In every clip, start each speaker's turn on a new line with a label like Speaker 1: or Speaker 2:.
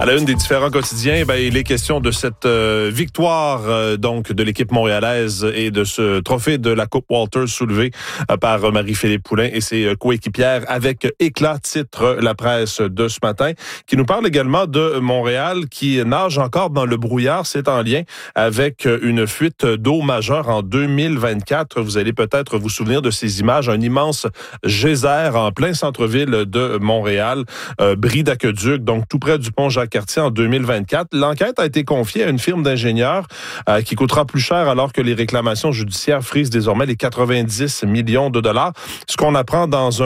Speaker 1: À la une des différents quotidiens, il est question de cette victoire donc de l'équipe montréalaise et de ce trophée de la Coupe Walters soulevé par Marie-Philippe Poulin et ses coéquipières avec éclat, titre la presse de ce matin, qui nous parle également de Montréal qui nage encore dans le brouillard. C'est en lien avec une fuite d'eau majeure en 2024. Vous allez peut-être vous souvenir de ces images, un immense geyser en plein centre-ville de Montréal, bris d'aqueduc, donc tout près du pont Jacques-Cartier en 2024. L'enquête a été confiée à une firme d'ingénieurs qui coûtera plus cher alors que les réclamations judiciaires frisent désormais les 90 millions de dollars. C'est ce qu'on apprend dans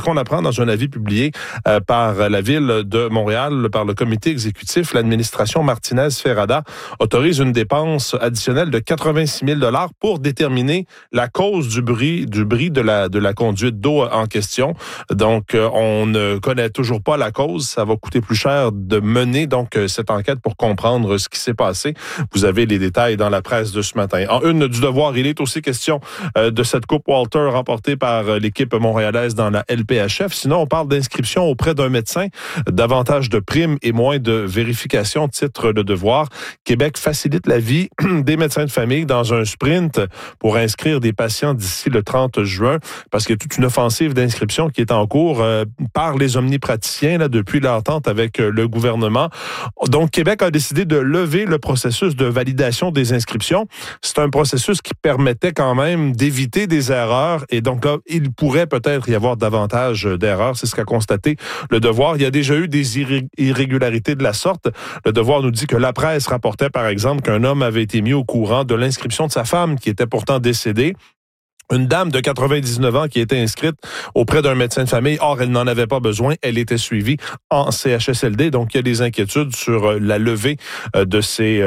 Speaker 1: un avis publié par la ville de Montréal, par le comité exécutif. L'administration Martinez-Ferrada autorise une dépense additionnelle de 86 000 dollars pour déterminer la cause du bris de la conduite d'eau en question. Donc, on ne connaît toujours pas la cause. Ça va coûter plus cher de mener donc cette enquête pour comprendre ce qui s'est passé. Vous avez les détails dans la presse de ce matin. En une du Devoir, il est aussi question de cette Coupe Walter remportée par l'équipe montréalaise dans la LPHF. Sinon, on parle d'inscription auprès d'un médecin, davantage de primes et moins de vérifications, titre Le Devoir. Québec facilite la vie des médecins de famille dans un sprint pour inscrire des patients d'ici le 30 juin, parce qu'il y a toute une offensive d'inscription qui est en cours par les omnipraticiens là, depuis l'entente avec le gouvernement. Donc, Québec a décidé de lever le processus de validation des inscriptions. C'est un processus qui permettait quand même d'éviter des erreurs et donc là, il pourrait peut-être y avoir davantage d'erreurs. C'est ce qu'a constaté Le Devoir. Il y a déjà eu des irrégularités de la sorte. Le Devoir nous dit que la presse rapportait par exemple qu'un homme avait été mis au courant de l'inscription de sa femme qui était pourtant décédée. Une dame de 99 ans qui était inscrite auprès d'un médecin de famille. Or, elle n'en avait pas besoin. Elle était suivie en CHSLD. Donc, il y a des inquiétudes sur la levée de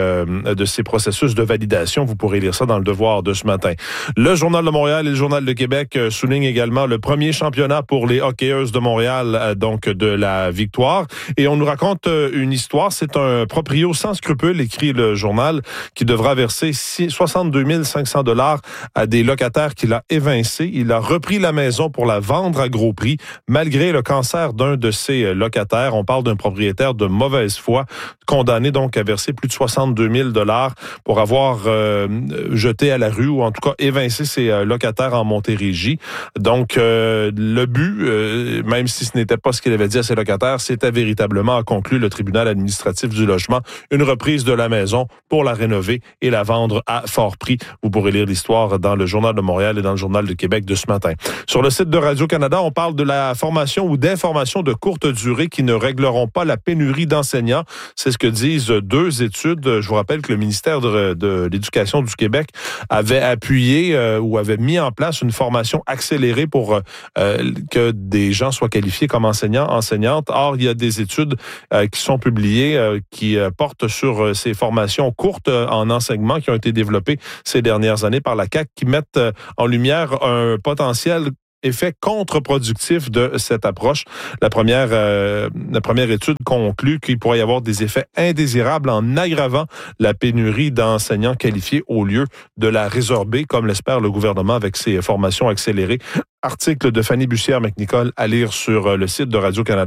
Speaker 1: ces processus de validation. Vous pourrez lire ça dans Le Devoir de ce matin. Le Journal de Montréal et le Journal de Québec soulignent également le premier championnat pour les hockeyeuses de Montréal, donc de la victoire. Et on nous raconte une histoire. C'est un proprio sans scrupule, écrit le journal, qui devra verser 62 500 $ à des locataires qui a évincé. Il a repris la maison pour la vendre à gros prix, malgré le cancer d'un de ses locataires. On parle d'un propriétaire de mauvaise foi, condamné donc à verser plus de 62 000 $ pour avoir jeté à la rue, ou en tout cas évincé ses locataires en Montérégie. Donc, le but, même si ce n'était pas ce qu'il avait dit à ses locataires, c'était véritablement, a conclu le tribunal administratif du logement, une reprise de la maison pour la rénover et la vendre à fort prix. Vous pourrez lire l'histoire dans le Journal de Montréal et dans le Journal de Québec de ce matin. Sur le site de Radio-Canada, on parle de la formation ou d'informations de courte durée qui ne régleront pas la pénurie d'enseignants. C'est ce que disent deux études. Je vous rappelle que le ministère de l'Éducation du Québec avait appuyé ou avait mis en place une formation accélérée pour que des gens soient qualifiés comme enseignants, enseignantes. Or, il y a des études qui sont publiées qui portent sur ces formations courtes en enseignement qui ont été développées ces dernières années par la CAQ, qui mettent en lumière un potentiel effet contre-productif de cette approche. La première étude conclut qu'il pourrait y avoir des effets indésirables en aggravant la pénurie d'enseignants qualifiés au lieu de la résorber, comme l'espère le gouvernement avec ses formations accélérées. Article de Fanny Bussière-McNicol à lire sur le site de Radio-Canada.